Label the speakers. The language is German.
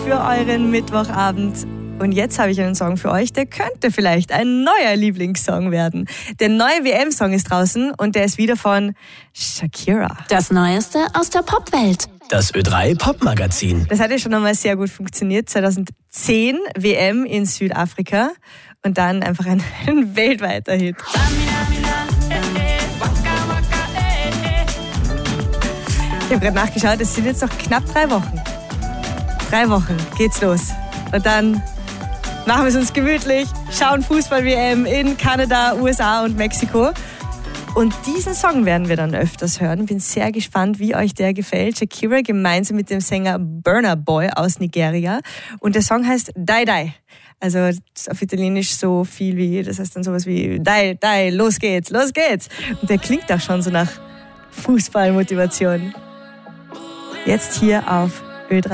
Speaker 1: für euren Mittwochabend. Und jetzt habe ich einen Song für euch, der könnte vielleicht ein neuer Lieblingssong werden. Der neue WM-Song ist draußen und der ist wieder von Shakira.
Speaker 2: Das Neueste aus der Popwelt.
Speaker 3: Das Ö3 Popmagazin.
Speaker 1: Das hat ja schon einmal sehr gut funktioniert. 2010 WM in Südafrika und dann einfach ein weltweiter Hit. Ich habe gerade nachgeschaut, es sind jetzt noch knapp 3 Wochen. 3 Wochen geht's los. Und dann machen wir es uns gemütlich, schauen Fußball-WM in Kanada, USA und Mexiko. Und diesen Song werden wir dann öfters hören. Bin sehr gespannt, wie euch der gefällt. Shakira gemeinsam mit dem Sänger Burna Boy aus Nigeria. Und der Song heißt Die Die. Also auf Italienisch so viel wie, das heißt dann sowas wie Die, Die, los geht's, los geht's. Und der klingt auch schon so nach Fußballmotivation. Jetzt hier auf Ö3.